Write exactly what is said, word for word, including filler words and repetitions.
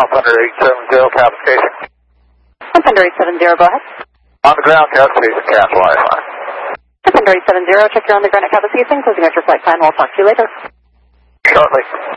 Thunder eight seven zero, Cabin Station. Thunder eight seven zero, go ahead. On the ground, Cabin Station, cancel Wi-Fi. Thunder eight seven zero, check you're on the ground at Cabin Station, closing out your flight plan. We'll talk to you later. Shortly.